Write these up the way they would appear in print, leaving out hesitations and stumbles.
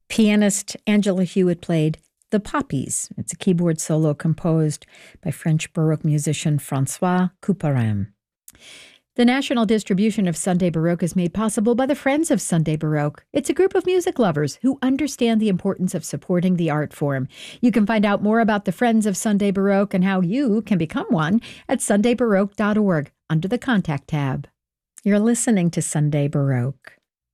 Pianist Angela Hewitt played The Poppies. It's a keyboard solo composed by French Baroque musician François Couperin. The national distribution of Sunday Baroque is made possible by the Friends of Sunday Baroque. It's a group of music lovers who understand the importance of supporting the art form. You can find out more about the Friends of Sunday Baroque and how you can become one at sundaybaroque.org under the Contact tab. You're listening to Sunday Baroque.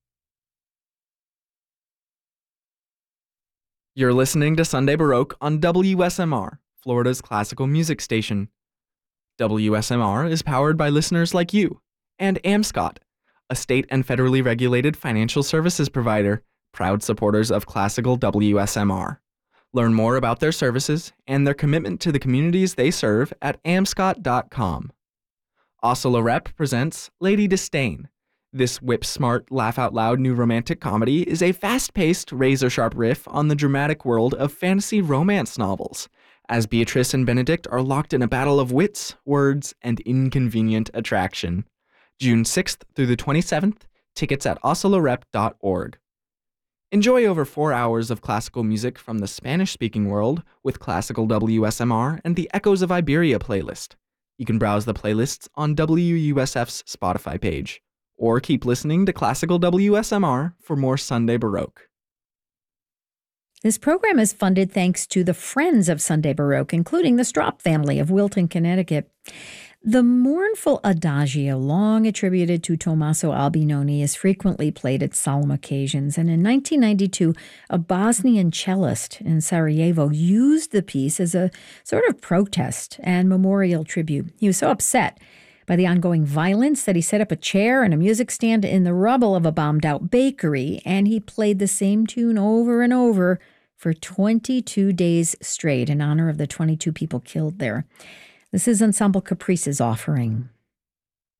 You're listening to Sunday Baroque on WSMR, Florida's classical music station. WSMR is powered by listeners like you and Amscot, a state and federally regulated financial services provider, proud supporters of classical WSMR. Learn more about their services and their commitment to the communities they serve at amscot.com. Osceola Rep presents Lady Disdain. This whip-smart, laugh-out-loud new romantic comedy is a fast-paced, razor-sharp riff on the dramatic world of fantasy romance novels, as Beatrice and Benedict are locked in a battle of wits, words, and inconvenient attraction. June 6th through the 27th, tickets at osceolarep.org. Enjoy over 4 hours of classical music from the Spanish-speaking world with Classical WSMR and the Echoes of Iberia playlist. You can browse the playlists on WUSF's Spotify page, or keep listening to Classical WSMR for more Sunday Baroque. This program is funded thanks to the Friends of Sunday Baroque, including the Strop family of Wilton, Connecticut. The mournful adagio, long attributed to Tommaso Albinoni, is frequently played at solemn occasions. And in 1992, a Bosnian cellist in Sarajevo used the piece as a sort of protest and memorial tribute. He was so upset by the ongoing violence that he set up a chair and a music stand in the rubble of a bombed-out bakery, and he played the same tune over and over for 22 days straight in honor of the 22 people killed there. This is Ensemble Caprice's offering.